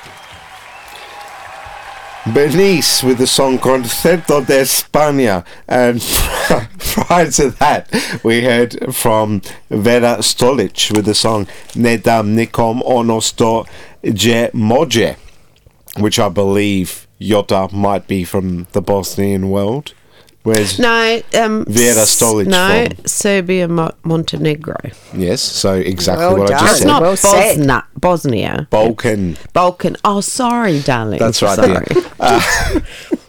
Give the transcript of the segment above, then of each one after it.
Bernice with the song Concerto de España, and prior to that we heard from Vera Stolic with the song Ne dam nikom ono sto je moje, which I believe Jota might be from the Bosnian world. Where's Vera Stolic from? Serbia, Montenegro. Yes, so exactly Well what I just done. said. Well Bosnia. Balkan. Balkan. Oh, sorry, darling. That's right, Sorry. dear.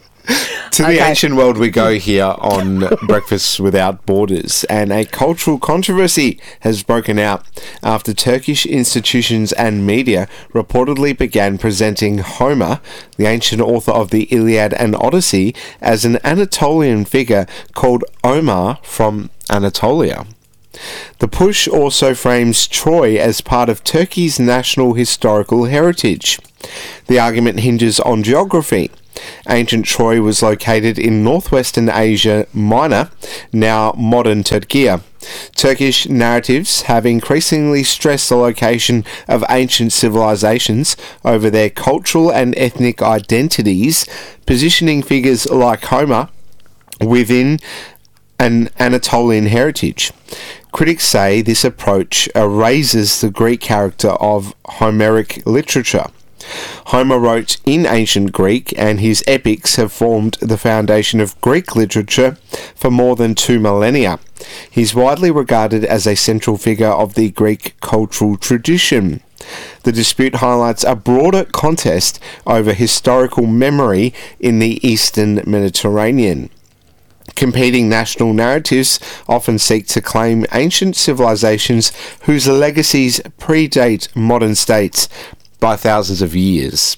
To the ancient world we go here on Breakfast Without Borders, and a cultural controversy has broken out after Turkish institutions and media reportedly began presenting Homer, the ancient author of the Iliad and Odyssey, as an Anatolian figure called Omar from Anatolia. The push also frames Troy as part of Turkey's national historical heritage. The argument hinges on geography. Ancient Troy was located in northwestern Asia Minor, now modern Turkey. Turkish narratives have increasingly stressed the location of ancient civilizations over their cultural and ethnic identities, positioning figures like Homer within an Anatolian heritage. Critics say this approach erases the Greek character of Homeric literature. Homer wrote in ancient Greek, and his epics have formed the foundation of Greek literature for more than 2 millennia. He's widely regarded as a central figure of the Greek cultural tradition. The dispute highlights a broader contest over historical memory in the Eastern Mediterranean. Competing national narratives often seek to claim ancient civilizations whose legacies predate modern states by thousands of years.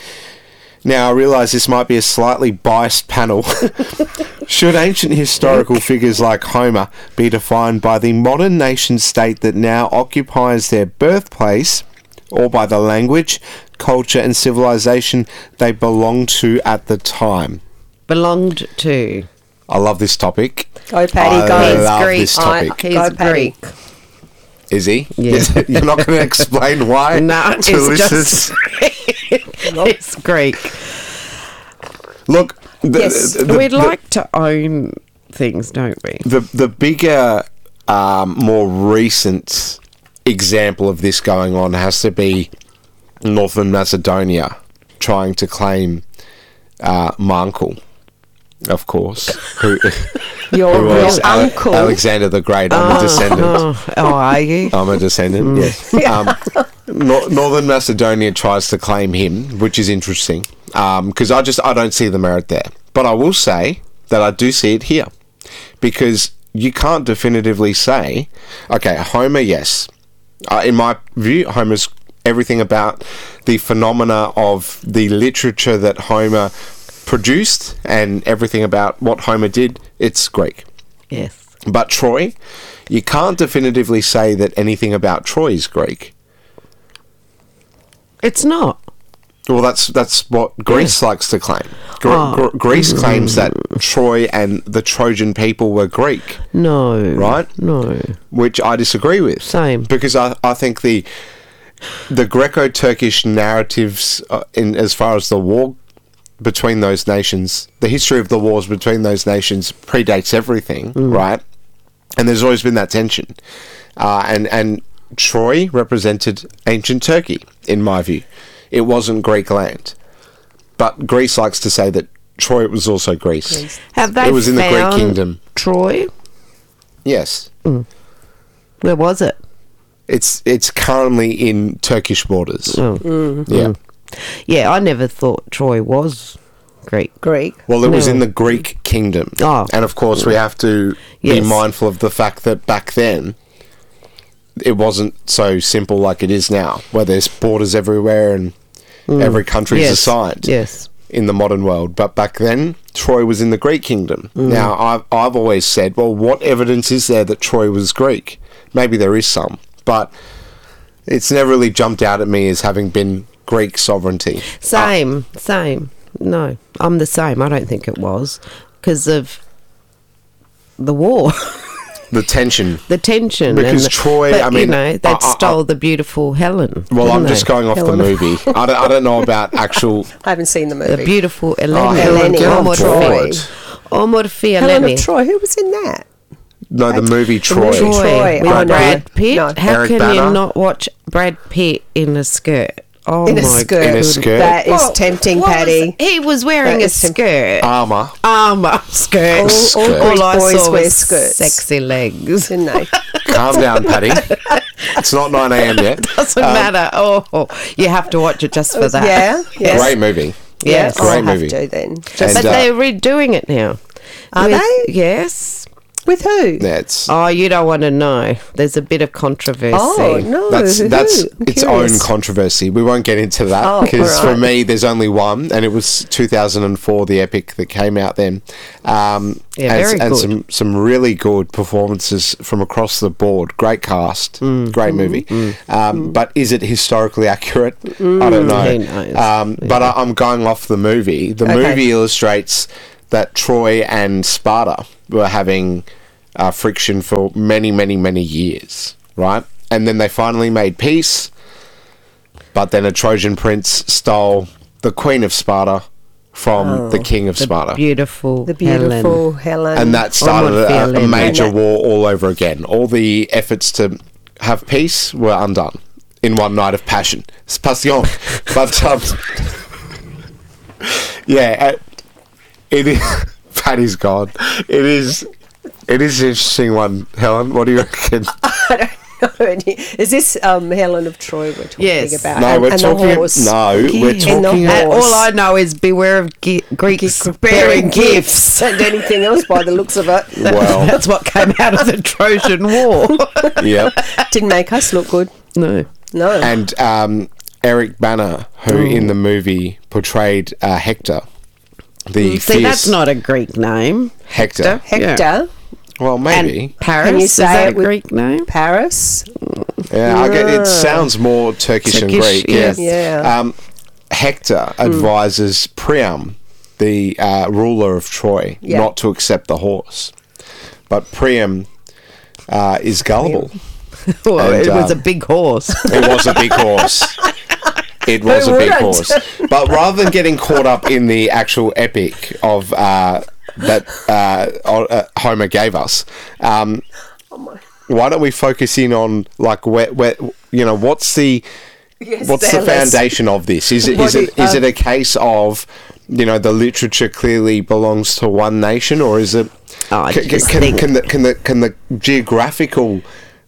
Now, I realise this might be a slightly biased panel. Should ancient historical figures like Homer be defined by the modern nation-state that now occupies their birthplace, or by the language, culture and civilization they belonged to at the time? Belonged to. I love this topic. Go, Paddy, go. I He's love Greek. this topic. He's Go, Paddy. Greek. Is he? Yeah. You're not going to explain why? No, to it's listeners? It's Greek. Look, Yes. We'd like to own things, don't we? the bigger, more recent example of this going on has to be Northern Macedonia trying to claim my uncle, of course, who was uncle. Alexander the Great. I'm a descendant. Are you? I'm a descendant, yes. Northern Macedonia tries to claim him, which is interesting, because I don't see the merit there. But I will say that I do see it here, because you can't definitively say, okay, Homer, yes. In my view, Homer's everything about the phenomena of the literature that Homer produced and everything about what Homer did, it's Greek. Yes. But Troy, you can't definitively say that anything about Troy is Greek. It's not. Well, that's what Greece likes to claim. Greece claims that Troy and the Trojan people were Greek. No. Right? No. Which I disagree with. Same. Because I think the Greco-Turkish narratives in as far as the war between those nations, the history of the wars between those nations predates everything, right? And there's always been that tension. And Troy represented ancient Turkey, in my view. It wasn't Greek land. But Greece likes to say that Troy was also Greece. Have they It was in the Greek found kingdom. Troy? Yes. Where was it? It's currently in Turkish borders. Yeah. Yeah, I never thought Troy was Greek. Well, it was No. in the Greek kingdom. Oh. And of course, we have to be Yes. mindful of the fact that back then, it wasn't so simple like it is now, where there's borders everywhere and every country is assigned Yes. in the modern world. But back then, Troy was in the Greek kingdom. Now, I've always said, well, what evidence is there that Troy was Greek? Maybe there is some, but it's never really jumped out at me as having been Greek sovereignty. Same. No, I'm the same. I don't think it was because of the war. The tension. The tension. Because Troy, but, I mean, they stole the beautiful Helen. Well, I'm didn't just they? going off the movie. I don't know about actual... I haven't seen the movie. The beautiful Eleni. Get on board. Omorfi Helen Eleni. of Troy. Who was in that? No, the movie Troy. movie Troy. With Oh, no. Brad Pitt. No. How Eric can Bana. you not watch Brad Pitt in a skirt? Oh In a my skirt. In a God. skirt. That is Well, tempting, what was- Paddy. he was wearing That a is skirt. Armour. Armour skirt. Skirt. All I boys saw wear was skirts. sexy legs. Didn't they? Calm down, Paddy. It's not 9 a.m. yet. Doesn't matter. Oh, you have to watch it just for that. Yeah. Yes. Great movie. Yes. I'll Great have movie. to then. And, But they're redoing it now. Are they? Yes. With who? That's Oh, you don't want to know. There's a bit of controversy. Oh, no. that's who? I'm its curious. own controversy. We won't get into that Oh, because alright. for me, there's only one, and it was 2004, the epic that came out then. very and good. some really good performances from across the board. Great cast, Mm. great movie. But is it historically accurate? I don't know. Who knows? But I'm going off the movie. The Okay. movie illustrates that Troy and Sparta were having friction for many, many, many years, right? And then they finally made peace, but then a Trojan prince stole the Queen of Sparta from the King of Sparta. Beautiful. The beautiful Helen. And that started Almost a feeling. major And that- war all over again. All the efforts to have peace were undone in one night of passion. It's passion. But, yeah, it is... Paddy's gone. It is an interesting one, Helen. What do you reckon? I don't know. Is this Helen of Troy we're talking Yes. about? No, And- we're and the talking... horse. No, we're And the talking... horse. All I know is beware of Greeks bearing gifts. And anything else by the looks of it. Well, That's what came out of the Trojan War. yeah. Didn't make us look good. No. No. And Eric Bana, who in the movie portrayed Hector, the See, fierce that's not a Greek name. Hector. Hector, Well, maybe. And Paris, Can you is say that it a with- Greek name? Paris. Yeah, it sounds more Turkish, and Turkish, Greek. yes. Yeah. Hector advises Priam, the ruler of Troy, Yeah. not to accept the horse. But Priam is gullible. Well, And, it was a big horse. It was a big horse. It was Who a big wouldn't? horse. But rather than getting caught up in the actual epic of that Homer gave us, why don't we focus in on like where what's the what's the there, let's- foundation of this? Is What it a case of the literature clearly belongs to one nation, or is it Oh, I can just think- the geographical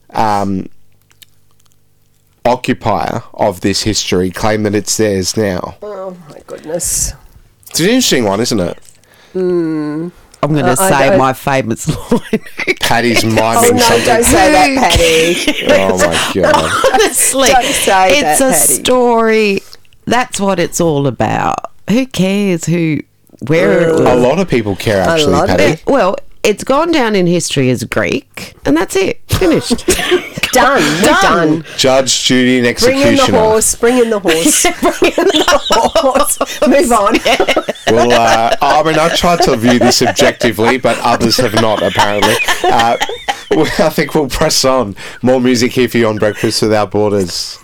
occupier of this history claim that it's theirs now? Oh my goodness. It's an interesting one, isn't it? I'm going to I say don't- my famous line. Paddy's Oh miming no, something. don't say that, Paddy. Oh my god! Honestly, Don't say it's that, a Paddy. story. That's what it's all about. Who cares where it A was? lot of people care, actually, lot of Paddy. Well, it's gone down in history as Greek, and that's it. Finished. Done. We're done. Judge, jury, and Bring in the executioner. horse. Bring in the horse. Bring in the horse. Move on. Well, I mean, I tried to view this objectively, but others have not, apparently. I think we'll press on. More music here for you on Breakfast Without Borders.